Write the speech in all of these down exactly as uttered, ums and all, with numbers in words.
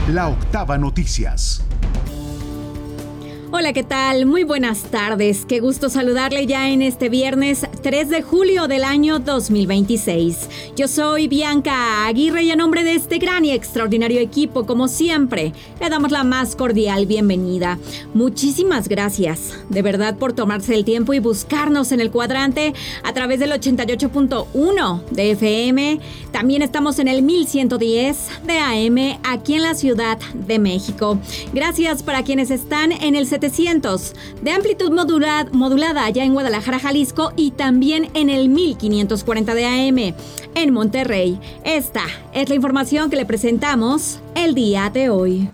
La Octava Noticias. Hola, ¿qué tal? Muy buenas tardes. Qué gusto saludarle ya en este viernes tres de julio del año dos mil veintiséis. Yo soy Bianca Aguirre y a nombre de este gran y extraordinario equipo, como siempre, le damos la más cordial bienvenida. Muchísimas gracias, de verdad, por tomarse el tiempo y buscarnos en el cuadrante a través del ochenta y ocho punto uno de F M. También estamos en el mil ciento diez de A M aquí en la Ciudad de México. Gracias para quienes están en el setecientos de amplitud modulada, modulada allá en Guadalajara, Jalisco, y también en el mil quinientos cuarenta de A M en Monterrey. Esta es la información que le presentamos el día de hoy.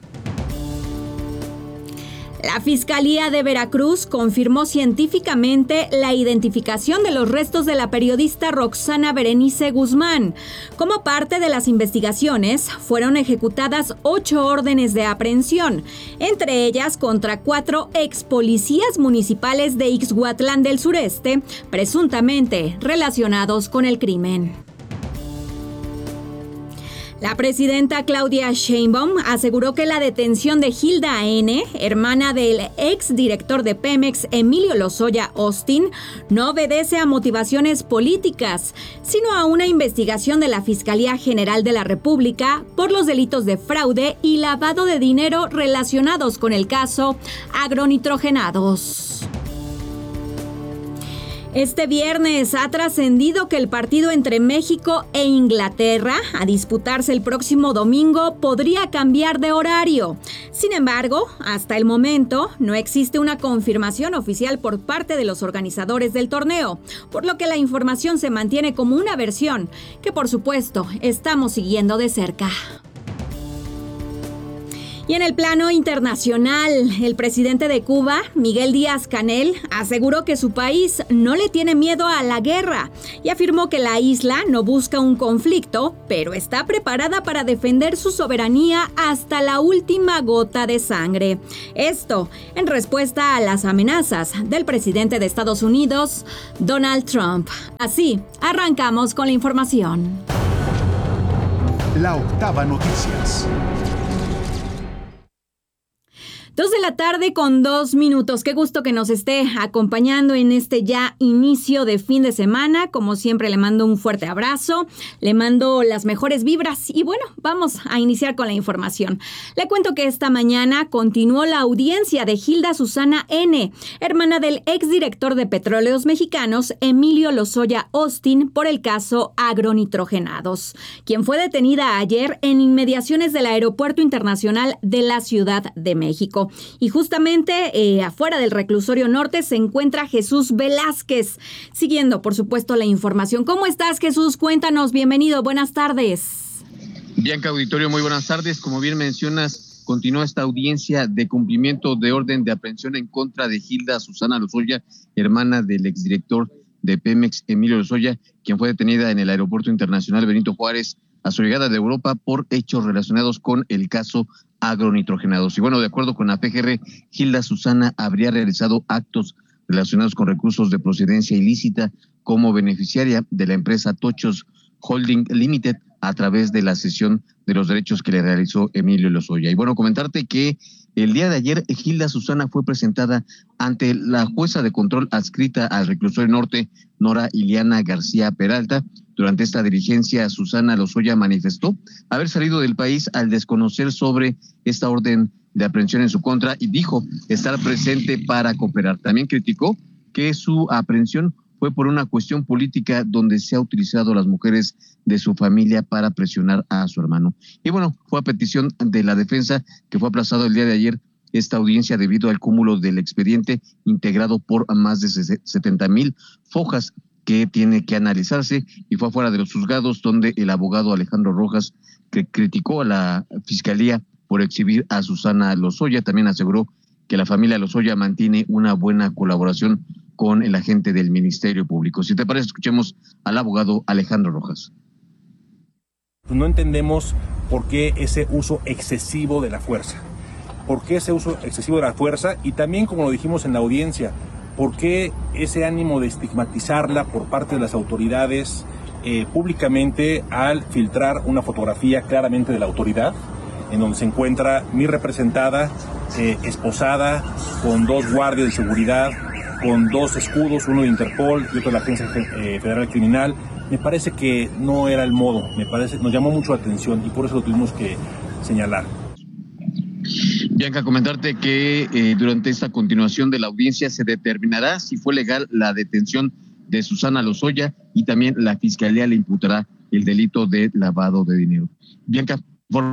La Fiscalía de Veracruz confirmó científicamente la identificación de los restos de la periodista Roxana Berenice Guzmán. Como parte de las investigaciones, fueron ejecutadas ocho órdenes de aprehensión, entre ellas contra cuatro ex policías municipales de Ixhuatlán del Sureste, presuntamente relacionados con el crimen. La presidenta Claudia Sheinbaum aseguró que la detención de Hilda N., hermana del exdirector de Pemex, Emilio Lozoya Austin, no obedece a motivaciones políticas, sino a una investigación de la Fiscalía General de la República por los delitos de fraude y lavado de dinero relacionados con el caso agronitrogenados. Este viernes ha trascendido que el partido entre México e Inglaterra, a disputarse el próximo domingo, podría cambiar de horario. Sin embargo, hasta el momento no existe una confirmación oficial por parte de los organizadores del torneo, por lo que la información se mantiene como una versión que, por supuesto, estamos siguiendo de cerca. Y en el plano internacional, el presidente de Cuba, Miguel Díaz-Canel, aseguró que su país no le tiene miedo a la guerra y afirmó que la isla no busca un conflicto, pero está preparada para defender su soberanía hasta la última gota de sangre. Esto en respuesta a las amenazas del presidente de Estados Unidos, Donald Trump. Así, arrancamos con la información. La Octava Noticias. Dos de la tarde con dos minutos. Qué gusto que nos esté acompañando en este ya inicio de fin de semana. Como siempre, le mando un fuerte abrazo, le mando las mejores vibras y bueno, vamos a iniciar con la información. Le cuento que esta mañana continuó la audiencia de Hilda Susana N., hermana del exdirector de Petróleos Mexicanos, Emilio Lozoya Austin, por el caso agronitrogenados, quien fue detenida ayer en inmediaciones del Aeropuerto Internacional de la Ciudad de México. Y justamente eh, afuera del reclusorio norte se encuentra Jesús Velázquez, siguiendo, por supuesto, la información. ¿Cómo estás, Jesús? Cuéntanos, bienvenido, buenas tardes. Bianca, auditorio, muy buenas tardes. Como bien mencionas, continúa esta audiencia de cumplimiento de orden de aprehensión en contra de Hilda Susana Lozoya, hermana del exdirector de Pemex, Emilio Lozoya, quien fue detenida en el Aeropuerto Internacional Benito Juárez a su llegada de Europa por hechos relacionados con el caso agronitrogenados. Y bueno, de acuerdo con la P G R, Hilda Susana habría realizado actos relacionados con recursos de procedencia ilícita como beneficiaria de la empresa Tochos Holding Limited a través de la cesión de los derechos que le realizó Emilio Lozoya. Y bueno, comentarte que el día de ayer Hilda Susana fue presentada ante la jueza de control adscrita al reclusorio norte, Nora Iliana García Peralta. Durante esta diligencia, Susana Lozoya manifestó haber salido del país al desconocer sobre esta orden de aprehensión en su contra y dijo estar presente para cooperar. También criticó que su aprehensión fue por una cuestión política donde se ha utilizado a las mujeres de su familia para presionar a su hermano. Y bueno, fue a petición de la defensa que fue aplazado el día de ayer esta audiencia debido al cúmulo del expediente integrado por más de setenta mil fojas que tiene que analizarse, y fue afuera de los juzgados donde el abogado Alejandro Rojas, que criticó a la fiscalía por exhibir a Susana Lozoya, también aseguró que la familia Lozoya mantiene una buena colaboración con el agente del Ministerio Público. Si te parece, escuchemos al abogado Alejandro Rojas. No entendemos por qué ese uso excesivo de la fuerza. ¿Por qué ese uso excesivo de la fuerza? Y también, como lo dijimos en la audiencia, ¿por qué ese ánimo de estigmatizarla por parte de las autoridades eh, públicamente al filtrar una fotografía claramente de la autoridad? en donde se encuentra mi representada, eh, esposada, con dos guardias de seguridad, con dos escudos, uno de Interpol y otro de la Agencia Federal Criminal. Me parece que no era el modo, me parece, nos llamó mucho la atención y por eso lo tuvimos que señalar. Bianca, comentarte que eh, durante esta continuación de la audiencia se determinará si fue legal la detención de Susana Lozoya y también la Fiscalía le imputará el delito de lavado de dinero. Bianca, por...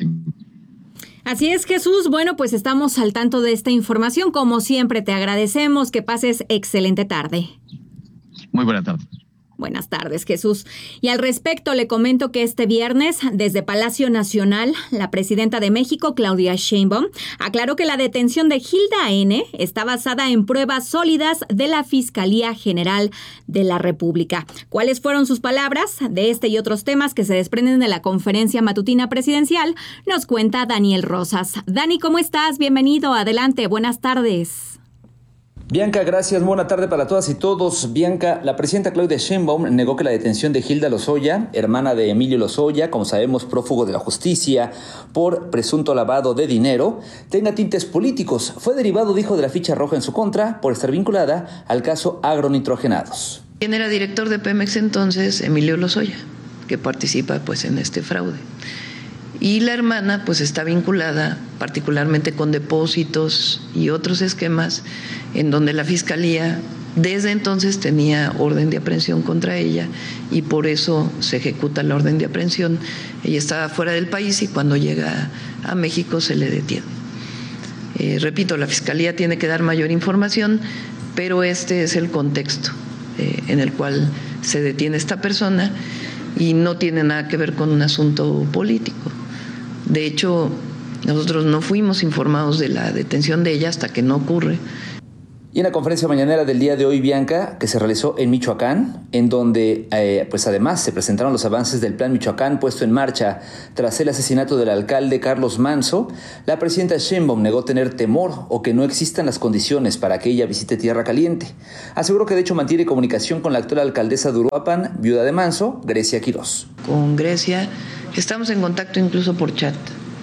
Así es, Jesús. Bueno, pues estamos al tanto de esta información. Como siempre, te agradecemos. Que pases excelente tarde. Muy buena tarde. Buenas tardes, Jesús. Y al respecto, le comento que este viernes, desde Palacio Nacional, la presidenta de México, Claudia Sheinbaum, aclaró que la detención de Hilda N. está basada en pruebas sólidas de la Fiscalía General de la República. ¿Cuáles fueron sus palabras? De este y otros temas que se desprenden de la conferencia matutina presidencial, nos cuenta Daniel Rosas. Dani, ¿cómo estás? Bienvenido. Adelante. Buenas tardes. Bianca, gracias. Buena tarde para todas y todos. Bianca, la presidenta Claudia Sheinbaum negó que la detención de Hilda Lozoya, hermana de Emilio Lozoya, como sabemos prófugo de la justicia por presunto lavado de dinero, tenga tintes políticos. Fue derivado, dijo, de la ficha roja en su contra por estar vinculada al caso agronitrogenados. ¿Quién era director de Pemex entonces? Emilio Lozoya, que participa pues en este fraude. Y la hermana pues está vinculada particularmente con depósitos y otros esquemas en donde la Fiscalía desde entonces tenía orden de aprehensión contra ella y por eso se ejecuta la orden de aprehensión. Ella estaba fuera del país y cuando llega a México se le detiene. Eh, repito, la Fiscalía tiene que dar mayor información, pero este es el contexto eh, en el cual se detiene esta persona y no tiene nada que ver con un asunto político. De hecho, nosotros no fuimos informados de la detención de ella hasta que no ocurre. Y en la conferencia mañanera del día de hoy, Bianca, que se realizó en Michoacán, en donde eh, pues además se presentaron los avances del Plan Michoacán puesto en marcha tras el asesinato del alcalde Carlos Manso, la presidenta Sheinbaum negó tener temor o que no existan las condiciones para que ella visite Tierra Caliente. Aseguró que de hecho mantiene comunicación con la actual alcaldesa de Uruapan, viuda de Manso, Grecia Quirós. Con Grecia estamos en contacto incluso por chat.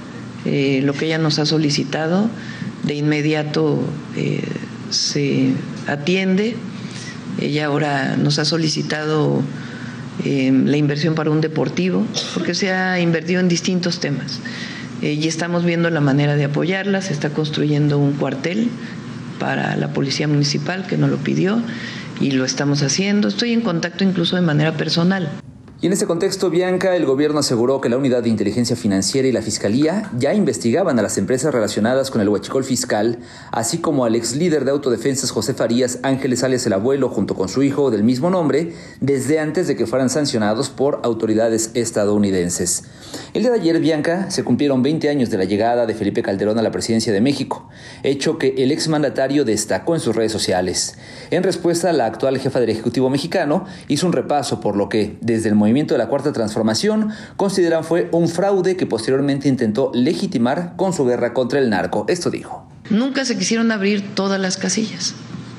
Eh, lo que ella nos ha solicitado, de inmediato eh, se atiende. Ella ahora nos ha solicitado eh, la inversión para un deportivo, porque se ha invertido en distintos temas. Eh, y estamos viendo la manera de apoyarla. Se está construyendo un cuartel para la Policía Municipal, que nos lo pidió, y lo estamos haciendo. Estoy en contacto incluso de manera personal. Y en este contexto, Bianca, el gobierno aseguró que la Unidad de Inteligencia Financiera y la Fiscalía ya investigaban a las empresas relacionadas con el huachicol fiscal, así como al ex líder de autodefensas José Farías Ángeles alias el Abuelo, junto con su hijo del mismo nombre, desde antes de que fueran sancionados por autoridades estadounidenses. El día de ayer, Bianca, se cumplieron veinte años de la llegada de Felipe Calderón a la presidencia de México, hecho que el exmandatario destacó en sus redes sociales. En respuesta, la actual jefa del Ejecutivo mexicano hizo un repaso por lo que, desde el movimiento de la Cuarta Transformación, consideran fue un fraude que posteriormente intentó legitimar con su guerra contra el narco. Esto dijo. Nunca se quisieron abrir todas las casillas.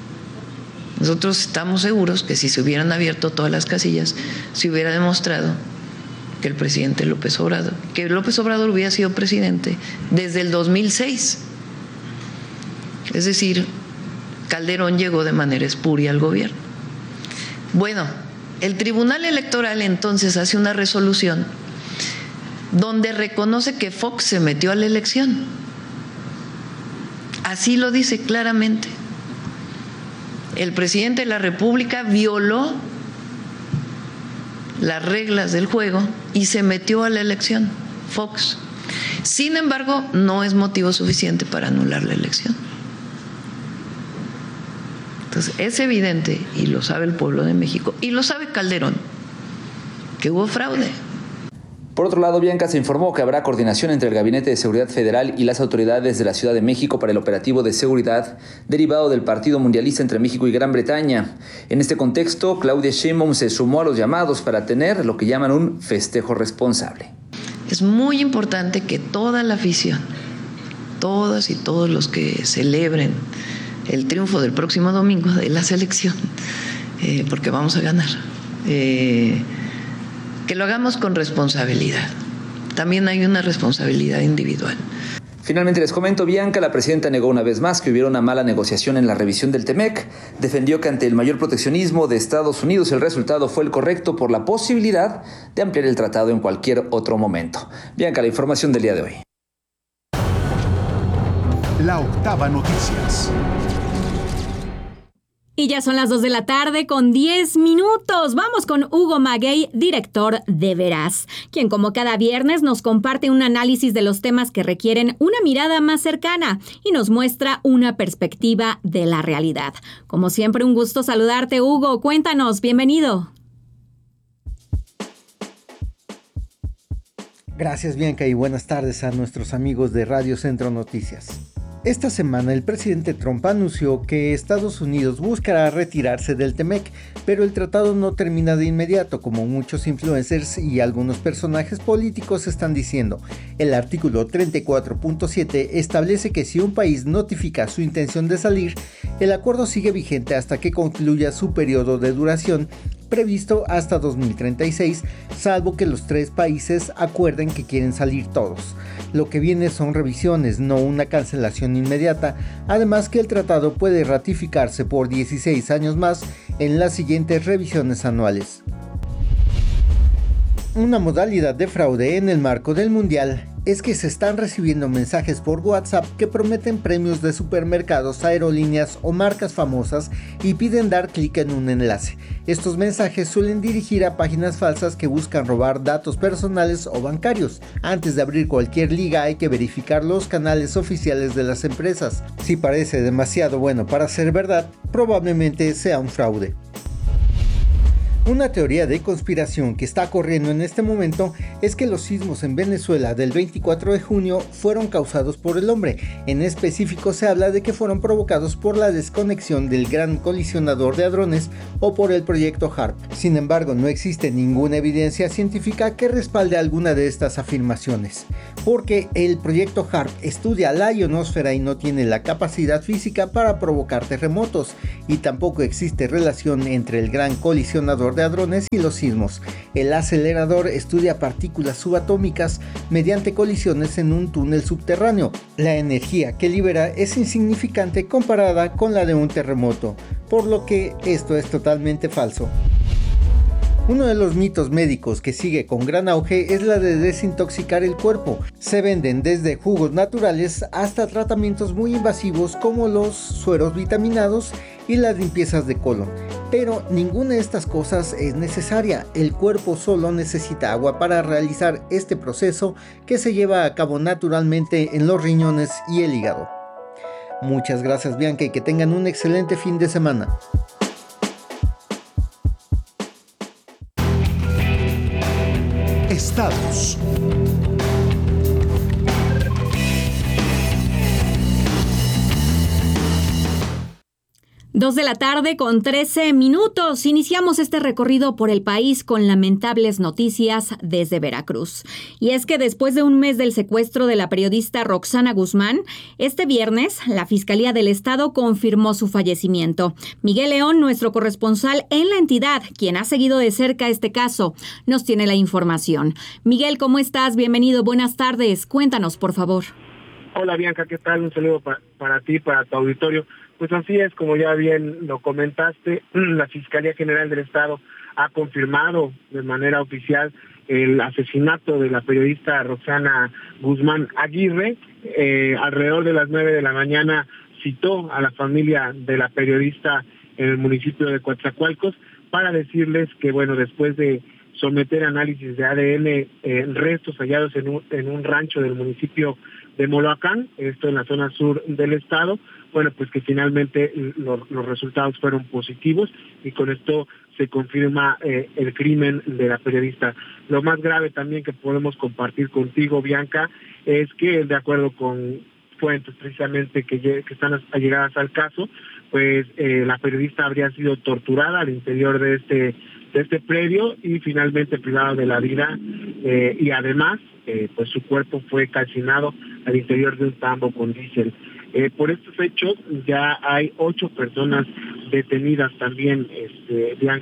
Nosotros estamos seguros que si se hubieran abierto todas las casillas, se hubiera demostrado que el presidente López Obrador, que López Obrador hubiera sido presidente desde el dos mil seis. Es decir, Calderón llegó de manera espuria al gobierno. Bueno, el Tribunal Electoral entonces hace una resolución donde reconoce que Fox se metió a la elección. Así lo dice claramente. El presidente de la República violó las reglas del juego y se metió a la elección, Fox. Sin embargo, no es motivo suficiente para anular la elección. Entonces, es evidente, y lo sabe el pueblo de México, y lo sabe Calderón, que hubo fraude. Por otro lado, Bianca, se informó que habrá coordinación entre el Gabinete de Seguridad Federal y las autoridades de la Ciudad de México para el operativo de seguridad derivado del partido mundialista entre México y Gran Bretaña. En este contexto, Claudia Sheinbaum se sumó a los llamados para tener lo que llaman un festejo responsable. Es muy importante que toda la afición, todas y todos los que celebren el triunfo del próximo domingo de la selección, eh, porque vamos a ganar, eh, que lo hagamos con responsabilidad, también hay una responsabilidad individual. Finalmente les comento, Bianca, la presidenta negó una vez más que hubiera una mala negociación en la revisión del T-MEC. Defendió que ante el mayor proteccionismo de Estados Unidos el resultado fue el correcto por la posibilidad de ampliar el tratado en cualquier otro momento. Bianca, la información del día de hoy. La Octava Noticias. Y ya son las dos de la tarde con diez minutos. Vamos con Hugo Maguey, director de Veraz, quien como cada viernes nos comparte un análisis de los temas que requieren una mirada más cercana y nos muestra una perspectiva de la realidad. Como siempre, un gusto saludarte, Hugo. Cuéntanos, bienvenido. Gracias, Bianca, y buenas tardes a nuestros amigos de Radio Centro Noticias. Esta semana el presidente Trump anunció que Estados Unidos buscará retirarse del T-MEC, pero el tratado no termina de inmediato, como muchos influencers y algunos personajes políticos están diciendo. El artículo treinta y cuatro punto siete establece que si un país notifica su intención de salir, el acuerdo sigue vigente hasta que concluya su periodo de duración, previsto hasta dos mil treinta y seis, salvo que los tres países acuerden que quieren salir todos. Lo que viene son revisiones, no una cancelación inmediata, además que el tratado puede ratificarse por dieciséis años más en las siguientes revisiones anuales. Una modalidad de fraude en el marco del Mundial es que se están recibiendo mensajes por WhatsApp que prometen premios de supermercados, aerolíneas o marcas famosas y piden dar clic en un enlace. Estos mensajes suelen dirigir a páginas falsas que buscan robar datos personales o bancarios. Antes de abrir cualquier liga hay que verificar los canales oficiales de las empresas. Si parece demasiado bueno para ser verdad, probablemente sea un fraude. Una teoría de conspiración que está corriendo en este momento es que los sismos en Venezuela del veinticuatro de junio fueron causados por el hombre. En específico se habla de que fueron provocados por la desconexión del Gran Colisionador de Hadrones o por el proyecto HARP. Sin embargo, no existe ninguna evidencia científica que respalde alguna de estas afirmaciones, porque el proyecto HARP estudia la ionosfera y no tiene la capacidad física para provocar terremotos, y tampoco existe relación entre el Gran Colisionador de Hadrones y los sismos. El acelerador estudia partículas subatómicas mediante colisiones en un túnel subterráneo. La energía que libera es insignificante comparada con la de un terremoto, por lo que esto es totalmente falso. Uno de los mitos médicos que sigue con gran auge es la de desintoxicar el cuerpo. Se venden desde jugos naturales hasta tratamientos muy invasivos como los sueros vitaminados y las limpiezas de colon. Pero ninguna de estas cosas es necesaria. El cuerpo solo necesita agua para realizar este proceso que se lleva a cabo naturalmente en los riñones y el hígado. Muchas gracias, Bianca, y que tengan un excelente fin de semana. Estados. Dos de la tarde con trece minutos. Iniciamos este recorrido por el país con lamentables noticias desde Veracruz. Y es que después de un mes del secuestro de la periodista Roxana Guzmán, este viernes la Fiscalía del Estado confirmó su fallecimiento. Miguel León, nuestro corresponsal en la entidad, quien ha seguido de cerca este caso, nos tiene la información. Miguel, ¿cómo estás? Bienvenido, buenas tardes. Cuéntanos, por favor. Hola, Bianca, ¿qué tal? Un saludo para, para ti, para tu auditorio. Pues así es, como ya bien lo comentaste, la Fiscalía General del Estado ha confirmado de manera oficial el asesinato de la periodista Roxana Guzmán Aguirre. Eh, alrededor de las nueve de la mañana citó a la familia de la periodista en el municipio de Coatzacoalcos para decirles que, bueno, después de someter análisis de A D N en restos hallados en un, en un rancho del municipio de Moloacán, esto en la zona sur del estado, bueno, pues que finalmente los, los resultados fueron positivos y con esto se confirma eh, el crimen de la periodista. Lo más grave también que podemos compartir contigo, Bianca, es que de acuerdo con fuentes precisamente que, que están allegadas al caso, pues eh, la periodista habría sido torturada al interior de este de este predio y finalmente privada de la vida eh, y además eh, pues su cuerpo fue calcinado al interior de un tambo con diésel. Eh, por estos hechos ya hay ocho personas detenidas también, este, Bianca.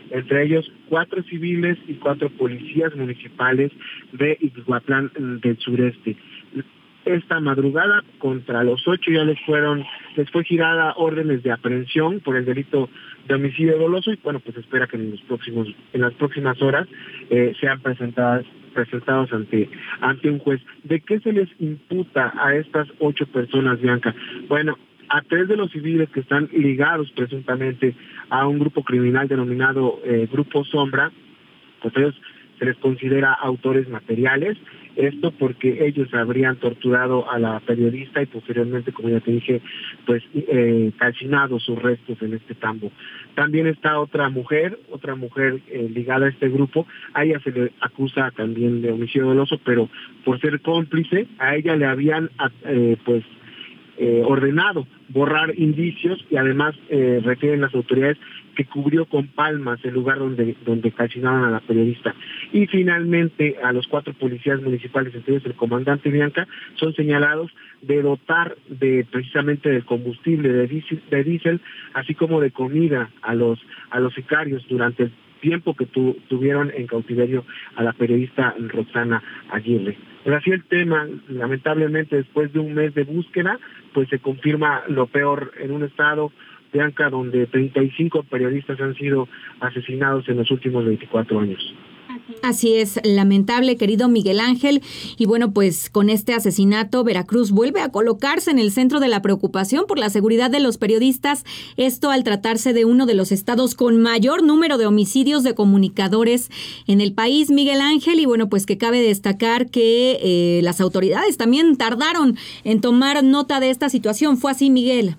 entre ellos cuatro civiles y cuatro policías municipales de Ixhuatlán del Sureste. Esta madrugada contra los ocho ya les fueron, les fue girada órdenes de aprehensión por el delito de homicidio doloso y bueno, pues espera que en los próximos, en las próximas horas eh, sean presentadas presentados ante ante un juez. ¿De qué se les imputa a estas ocho personas, Bianca? Bueno, a tres de los civiles que están ligados presuntamente a un grupo criminal denominado eh, Grupo Sombra, pues ellos se les considera autores materiales, esto porque ellos habrían torturado a la periodista y posteriormente, como ya te dije, pues eh, calcinado sus restos en este tambo. También está otra mujer, otra mujer eh, ligada a este grupo, a ella se le acusa también de homicidio doloso, pero por ser cómplice, a ella le habían eh, pues eh, ordenado borrar indicios y además eh, refieren las autoridades que cubrió con palmas el lugar donde donde calcinaron a la periodista. Y finalmente a los cuatro policías municipales, entre ellos el comandante Bianca, son señalados de dotar de precisamente del combustible de diésel, de diésel, así como de comida a los a los sicarios durante el tiempo que tu, tuvieron en cautiverio a la periodista Roxana Aguirre. Pero así el tema, lamentablemente después de un mes de búsqueda, pues se confirma lo peor en un estado, Bianca, donde treinta y cinco periodistas han sido asesinados en los últimos veinticuatro años. Así es, lamentable, querido Miguel Ángel. Y bueno, pues con este asesinato, Veracruz vuelve a colocarse en el centro de la preocupación por la seguridad de los periodistas. Esto al tratarse de uno de los estados con mayor número de homicidios de comunicadores en el país, Miguel Ángel. Y bueno, pues que cabe destacar que eh, las autoridades también tardaron en tomar nota de esta situación. ¿Fue así, Miguel?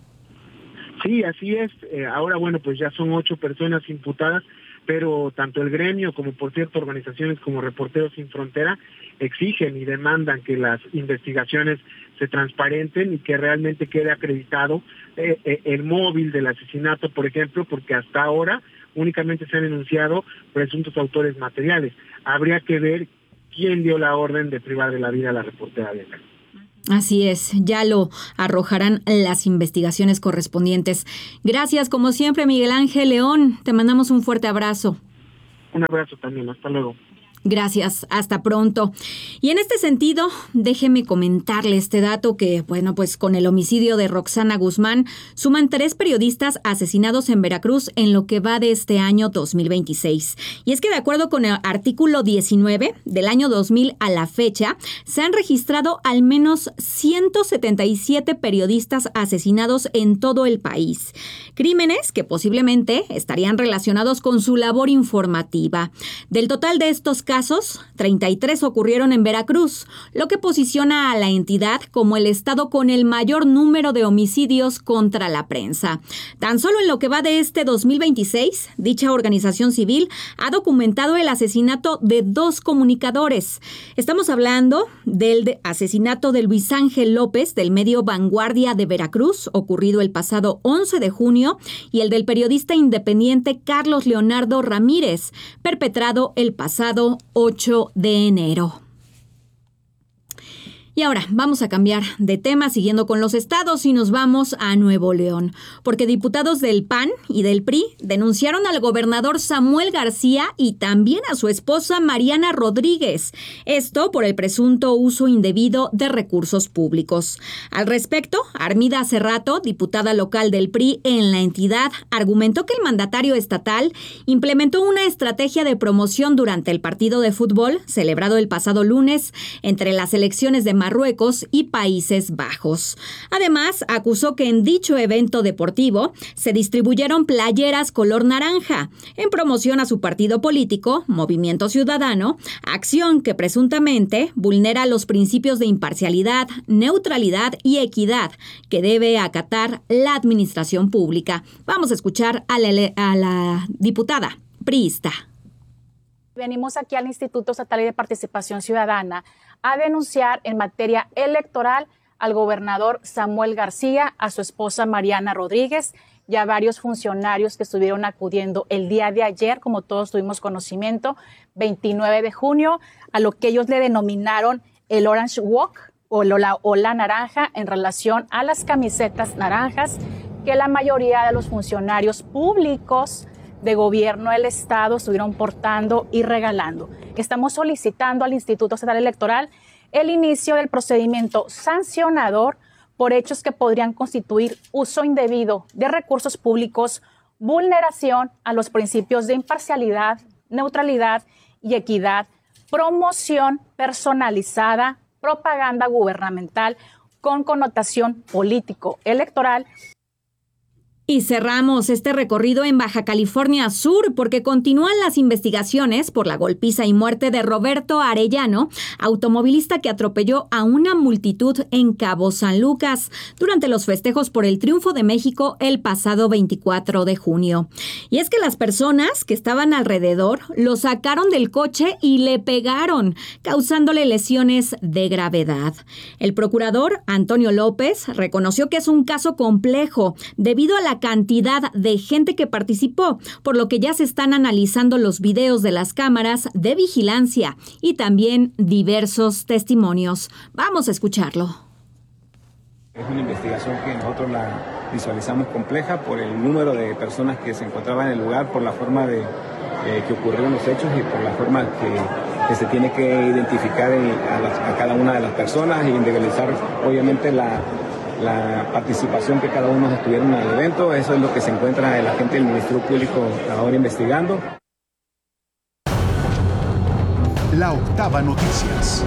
Sí, así es. Eh, ahora, bueno, pues ya son ocho personas imputadas, pero tanto el gremio como, por cierto, organizaciones como Reporteros Sin Frontera exigen y demandan que las investigaciones se transparenten y que realmente quede acreditado eh, eh, el móvil del asesinato, por ejemplo, porque hasta ahora únicamente se han enunciado presuntos autores materiales. Habría que ver quién dio la orden de privar de la vida a la reportera Bianca. Así es, ya lo arrojarán las investigaciones correspondientes. Gracias, como siempre, Miguel Ángel León. Te mandamos un fuerte abrazo. Un abrazo también, hasta luego. Gracias, hasta pronto. Y en este sentido, déjeme comentarle este dato que, bueno, pues con el homicidio de Roxana Guzmán, suman tres periodistas asesinados en Veracruz en lo que va de este año dos mil veintiséis. Y es que de acuerdo con el artículo diecinueve del año dos mil a la fecha, se han registrado al menos ciento setenta y siete periodistas asesinados en todo el país. Crímenes que posiblemente estarían relacionados con su labor informativa. Del total de estos casos, treinta y tres ocurrieron en Veracruz, lo que posiciona a la entidad como el estado con el mayor número de homicidios contra la prensa. Tan solo en lo que va de este dos mil veintiséis, dicha organización civil ha documentado el asesinato de dos comunicadores. Estamos hablando del asesinato de Luis Ángel López del medio Vanguardia de Veracruz, ocurrido el pasado once de junio, y el del periodista independiente Carlos Leonardo Ramírez, perpetrado el pasado ocho de enero. Y ahora vamos a cambiar de tema siguiendo con los estados y nos vamos a Nuevo León, porque diputados del P A N y del P R I denunciaron al gobernador Samuel García y también a su esposa Mariana Rodríguez, esto por el presunto uso indebido de recursos públicos. Al respecto, Armida Cerrato, diputada local del P R I en la entidad, argumentó que el mandatario estatal implementó una estrategia de promoción durante el partido de fútbol celebrado el pasado lunes entre las elecciones de Marruecos y Países Bajos. Además, acusó que en dicho evento deportivo se distribuyeron playeras color naranja en promoción a su partido político, Movimiento Ciudadano, acción que presuntamente vulnera los principios de imparcialidad, neutralidad y equidad que debe acatar la administración pública. Vamos a escuchar a la, a la diputada priista. Venimos aquí al Instituto Estatal de Participación Ciudadana a denunciar en materia electoral al gobernador Samuel García, a su esposa Mariana Rodríguez y a varios funcionarios que estuvieron acudiendo el día de ayer, como todos tuvimos conocimiento, veintinueve de junio, a lo que ellos le denominaron el Orange Walk o la ola naranja en relación a las camisetas naranjas que la mayoría de los funcionarios públicos de gobierno del Estado estuvieron portando y regalando. Estamos solicitando al Instituto Estatal Electoral el inicio del procedimiento sancionador por hechos que podrían constituir uso indebido de recursos públicos, vulneración a los principios de imparcialidad, neutralidad y equidad, promoción personalizada, propaganda gubernamental con connotación político-electoral. Y cerramos este recorrido en Baja California Sur porque continúan las investigaciones por la golpiza y muerte de Roberto Arellano, automovilista que atropelló a una multitud en Cabo San Lucas durante los festejos por el triunfo de México el pasado veinticuatro de junio. Y es que las personas que estaban alrededor lo sacaron del coche y le pegaron, causándole lesiones de gravedad. El procurador Antonio López reconoció que es un caso complejo debido a la cantidad de gente que participó, por lo que ya se están analizando los videos de las cámaras de vigilancia y también diversos testimonios. Vamos a escucharlo. Es una investigación que nosotros la visualizamos compleja por el número de personas que se encontraban en el lugar, por la forma de eh, que ocurrieron los hechos y por la forma que, que se tiene que identificar en, a, las, a cada una de las personas e individualizar obviamente la la participación que cada uno estuvieron en el evento. Eso es lo que se encuentra el agente del Ministerio Público ahora investigando. La Octava Noticias.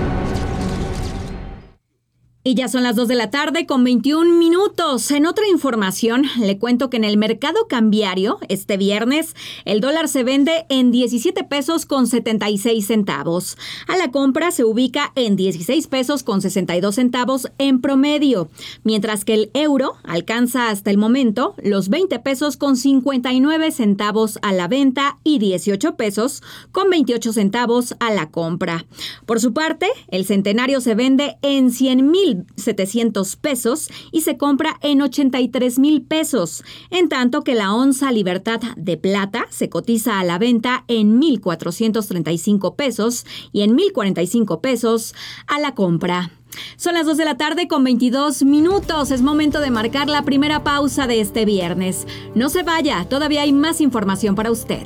Y ya son las dos de la tarde con veintiún minutos. En otra información, le cuento que en el mercado cambiario, este viernes, el dólar se vende en diecisiete pesos con setenta y seis centavos. A la compra se ubica en dieciséis pesos con sesenta y dos centavos en promedio, mientras que el euro alcanza hasta el momento los veinte pesos con cincuenta y nueve centavos a la venta y dieciocho pesos con veintiocho centavos a la compra. Por su parte, el centenario se vende en cien mil setecientos pesos y se compra en ochenta y tres mil pesos, en tanto que la onza Libertad de Plata se cotiza a la venta en mil cuatrocientos treinta y cinco pesos y en mil cuarenta y cinco pesos a la compra. Son las dos de la tarde con veintidós minutos. Es momento de marcar la primera pausa de este viernes. No se vaya, todavía hay más información para usted.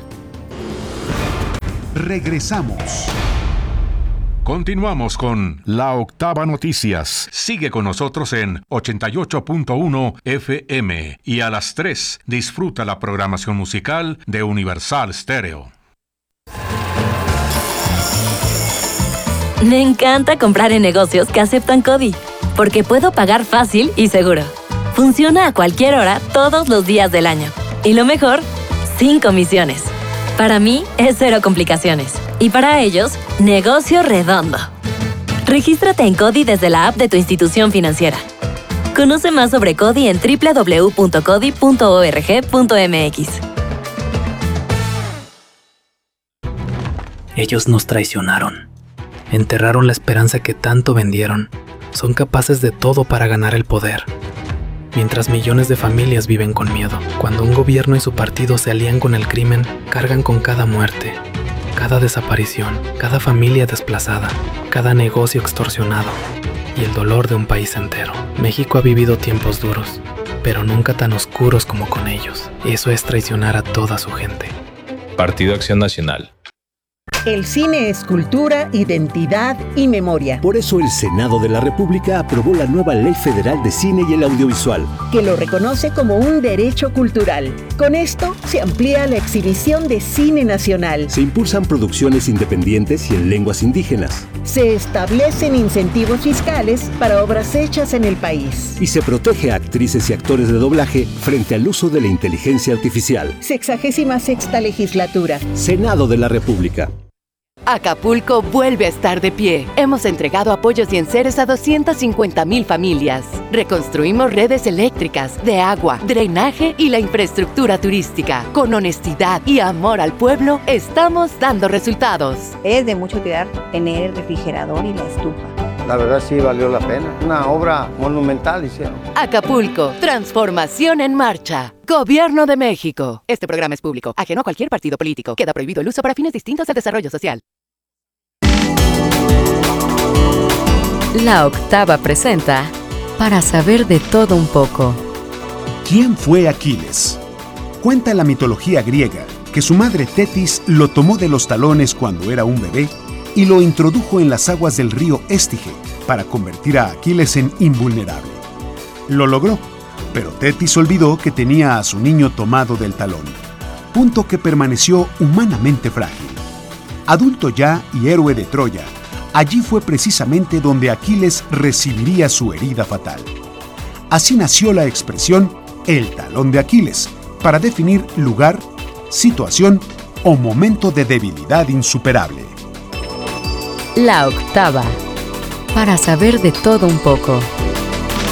Regresamos. Continuamos con La Octava Noticias. Sigue con nosotros en ochenta y ocho punto uno F M y a las tres disfruta la programación musical de Universal Stereo. Me encanta comprar en negocios que aceptan CODI, porque puedo pagar fácil y seguro. Funciona a cualquier hora, todos los días del año. Y lo mejor, sin comisiones. Para mí, es cero complicaciones. Y para ellos, negocio redondo. Regístrate en CODI desde la app de tu institución financiera. Conoce más sobre CODI en doble u doble u doble u punto codi punto org punto m x. Ellos nos traicionaron. Enterraron la esperanza que tanto vendieron. Son capaces de todo para ganar el poder. Mientras millones de familias viven con miedo. Cuando un gobierno y su partido se alían con el crimen, cargan con cada muerte, cada desaparición, cada familia desplazada, cada negocio extorsionado y el dolor de un país entero. México ha vivido tiempos duros, pero nunca tan oscuros como con ellos. Eso es traicionar a toda su gente. Partido Acción Nacional. El cine es cultura, identidad y memoria. Por eso el Senado de la República aprobó la nueva Ley Federal de Cine y el Audiovisual, que lo reconoce como un derecho cultural. Con esto se amplía la exhibición de cine nacional. Se impulsan producciones independientes y en lenguas indígenas. Se establecen incentivos fiscales para obras hechas en el país. Y se protege a actrices y actores de doblaje frente al uso de la inteligencia artificial. Sexagésima sexta legislatura. Senado de la República. Acapulco vuelve a estar de pie. Hemos entregado apoyos y enseres a doscientas cincuenta mil familias. Reconstruimos redes eléctricas, de agua, drenaje y la infraestructura turística. Con honestidad y amor al pueblo, estamos dando resultados. Es de mucho cuidar tener el refrigerador y la estufa. La verdad sí valió la pena. Una obra monumental hicieron. Acapulco, transformación en marcha. Gobierno de México. Este programa es público, ajeno a cualquier partido político. Queda prohibido el uso para fines distintos al desarrollo social. La Octava presenta Para saber de todo un poco. ¿Quién fue Aquiles? Cuenta la mitología griega que su madre Tetis lo tomó de los talones cuando era un bebé y lo introdujo en las aguas del río Estige para convertir a Aquiles en invulnerable. Lo logró, pero Tetis olvidó que tenía a su niño tomado del talón, punto que permaneció humanamente frágil. Adulto ya y héroe de Troya, allí fue precisamente donde Aquiles recibiría su herida fatal. Así nació la expresión el talón de Aquiles, para definir lugar, situación o momento de debilidad insuperable. La octava. Para saber de todo un poco.